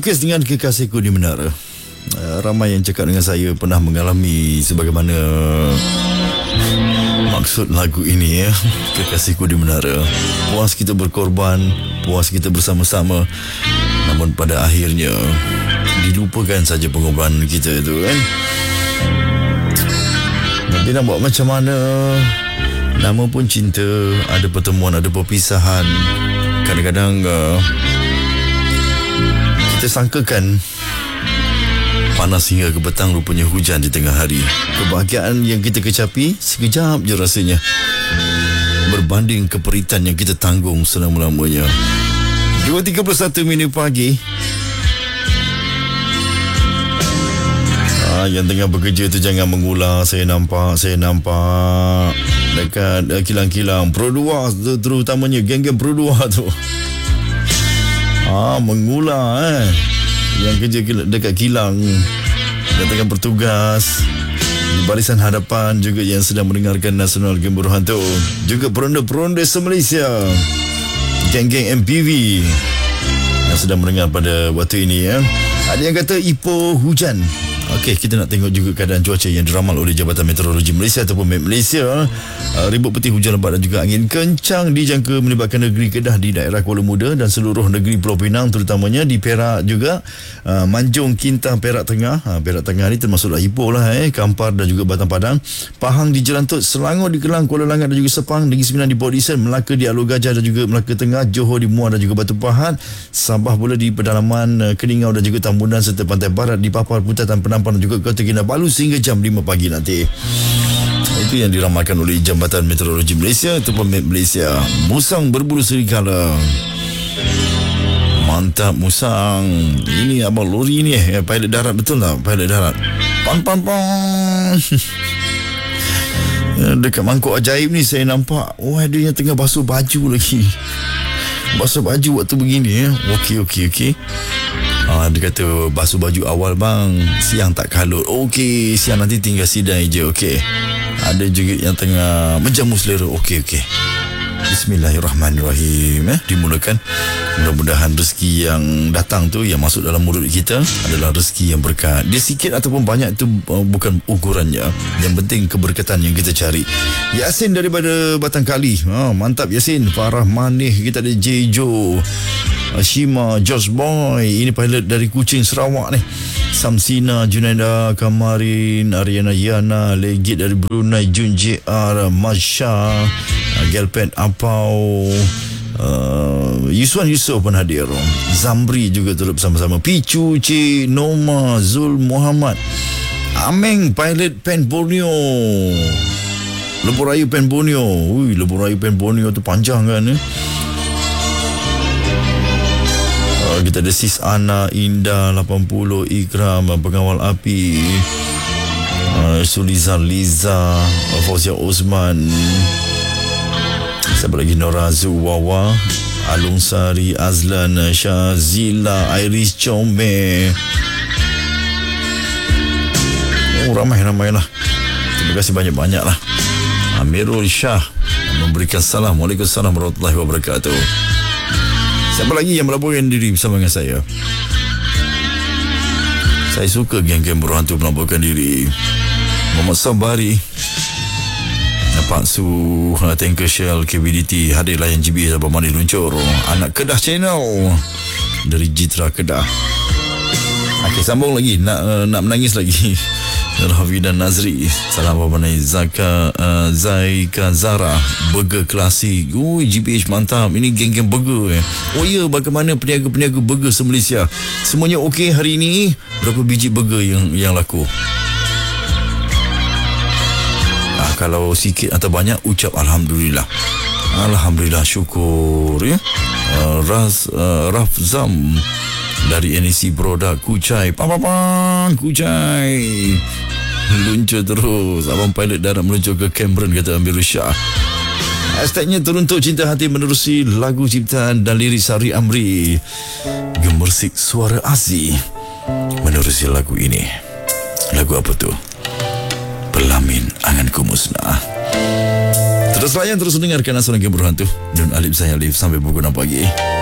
Melukis dengan kekasihku di menara. Ramai yang cakap dengan saya pernah mengalami sebagaimana maksud lagu ini ya. Kekasihku di menara. Puas kita berkorban, puas kita bersama-sama, namun pada akhirnya dilupakan saja pengorbanan kita itu kan. Nanti nak buat macam mana? Nama pun cinta, ada pertemuan, ada perpisahan. Kadang-kadang kita sangkakan panas hingga ke petang, rupanya hujan di tengah hari. Kebahagiaan yang kita kecapi sekejap je rasanya, berbanding keperitan yang kita tanggung selama-lamanya. 2.31 pagi. Yang tengah bekerja tu jangan mengular. Saya nampak dekat kilang-kilang Pro2 terutamanya geng-geng Pro2 tu. Mengular yang kerja dekat kilang, yang tengah bertugas di barisan hadapan, juga yang sedang mendengarkan Nasional Gembor Hantu, juga peronda-peronda se-Malaysia, geng-geng MPV yang sedang mendengar pada waktu ini ya. Ada yang kata Ipoh hujan. Okey, kita nak tengok juga keadaan cuaca yang diramal oleh Jabatan Meteorologi Malaysia ataupun MET Malaysia. Ribut peti hujan lebat dan juga angin kencang dijangka melibatkan negeri Kedah di daerah Kuala Muda dan seluruh negeri Pulau Pinang, terutamanya di Perak juga, Manjung, Kintang, Perak Tengah. Perak Tengah ni termasuklah Ipoh lah Kampar dan juga Batang Padang, Pahang di Jelantut, Selangor di Kelang, Kuala Langat dan juga Sepang, Negeri Sembilan di Port Dickson, Melaka di Alor Gajah dan juga Melaka Tengah, Johor di Muar dan juga Batu Pahat, Sabah pula di pedalaman Keningau dan juga Tambunan, serta pantai barat di Papar, Putatan, Penampang dan juga Kota Kinabalu sehingga jam 5 pagi nanti. Itu yang diramalkan oleh Jabatan Meteorologi Malaysia ataupun MET Malaysia. Musang berbulu serigala. Mantap musang. Ini abang lori ni pilot darat, betul tak? Pilot darat. Pang. Dekat mangkuk ajaib ni saya nampak, ada yang tengah basuh baju lagi. Basuh baju waktu begini ya. Okey. Dia kata basuh baju awal bang, siang tak kalut. Okey, siang nanti tinggal sidai je. Okey. Ada juga yang tengah menjamu selera. Okey. Bismillahirrahmanirrahim. Dimulakan. Mudah-mudahan rezeki yang datang tu, yang masuk dalam mulut kita, adalah rezeki yang berkat. Dia sikit ataupun banyak itu bukan ukurannya. Yang penting keberkatan yang kita cari. Yasin daripada Batang Kali. Mantap Yasin. Farah Manih, kita ada Jejo, Shima, George Boy. Ini pilot dari Kuching, Sarawak ni. Samsina, Junaida, Kamarin, Ariana Yana, Legit dari Brunei, Jun JR, Masya, Gelpet Apau, Yuswan Yusof pun hadir. Zamri juga turut bersama-sama. Pichu, C, Noma, Zul Muhammad, Ameng, pilot Pen Borneo, Lebuh Raya Pen Borneo. Lebuh Raya Pen Borneo tu panjang kan Kita ada Sis Ana, Indah 80, Ikram, Pengawal Api, Sulizan Liza, Fauzia Osman, siapa lagi, Norazu Wawa, Alung Sari, Azlan, Syazila, Iris Chome. Ramai lah. Terima kasih banyak-banyak lah. Amirul Shah memberikan salam. Waalaikumsalam warahmatullahi wabarakatuh. Siapa lagi yang melaporkan diri bersama dengan saya? Saya suka geng-geng berhantu melaporkan diri. Muhammad Sabari, Pak Su, Tanker Shell, KBDT, hadir layan GB Sabah Mani Luncur, Anak Kedah Channel dari Jitra Kedah. Okey, sambung lagi. Nak menangis lagi. Rafi dan Nazri, salam Babanai Zaka, Zaika Zara, burger klasik. GPH mantap. Ini geng-geng burger bagaimana peniaga-peniaga burger se-Malaysia? Semuanya okey hari ini? Berapa biji burger yang laku? Kalau sikit atau banyak, ucap Alhamdulillah. Alhamdulillah, syukur ya. Rafzam dari NEC Produk Kuchai. Kuchai luncur terus. Abang pilot darat meluncur ke Cameron, kata Amir Syah. Hashtagnya teruntuk cinta hati menerusi lagu ciptaan dan lirik Sari Amri. Gemersik suara Aziz menerusi lagu ini. Lagu apa tu? Pelamin Anganku Musnah. Terus layan, terus dengarkan Nasional Gembor Hantu. Dan Alif saya Alif sampai pukul 6 pagi.